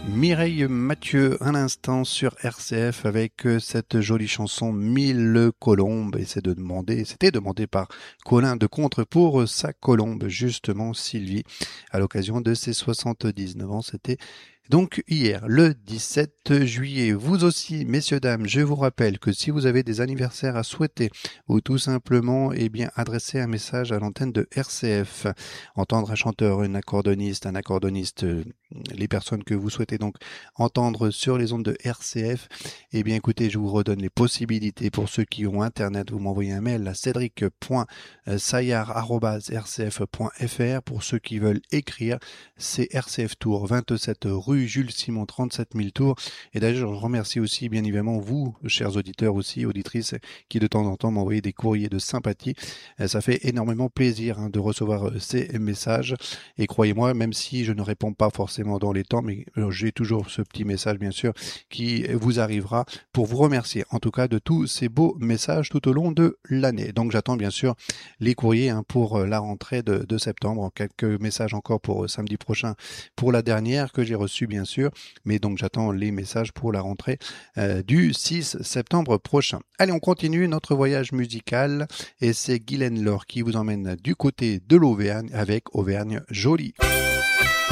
Mireille Mathieu, un instant sur RCF avec cette jolie chanson Mille colombes et c'était demandé par Colin de Contre pour sa colombe, justement Sylvie, à l'occasion de ses 79 ans. C'était donc hier, le 17 juillet. Vous aussi, messieurs, dames, je vous rappelle que si vous avez des anniversaires à souhaiter ou tout simplement adresser un message à l'antenne de RCF, entendre un chanteur, un accordoniste, les personnes que vous souhaitez donc entendre sur les ondes de RCF, écoutez, je vous redonne les possibilités pour ceux qui ont internet. Vous m'envoyez un mail à cédric.sayar@rcf.fr. Pour ceux qui veulent écrire, c'est RCF Tour 27 rue Jules Simon 37 000 Tours. Et d'ailleurs, je remercie aussi bien évidemment vous, chers auditeurs aussi, auditrices, qui de temps en temps m'envoyez des courriers de sympathie. Ça fait énormément plaisir de recevoir ces messages. Et croyez-moi, même si je ne réponds pas forcément dans les temps, mais j'ai toujours ce petit message, bien sûr, qui vous arrivera pour vous remercier, en tout cas, de tous ces beaux messages tout au long de l'année. Donc, j'attends bien sûr les courriers pour la rentrée de septembre. Quelques messages encore pour samedi prochain pour la dernière que j'ai reçue, bien sûr. Mais donc, j'attends les messages pour la rentrée du 6 septembre prochain. Allez, on continue notre voyage musical et c'est Guylaine Laure qui vous emmène du côté de l'Auvergne avec Auvergne Jolie.